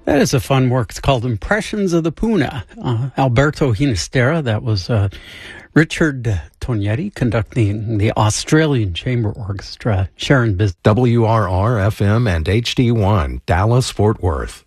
That is a fun work. It's called Impressions of the Puna. Alberto Ginastera, that was Richard Tognetti conducting the Australian Chamber Orchestra. Sharon Biz. WRR-FM and HD1, Dallas, Fort Worth.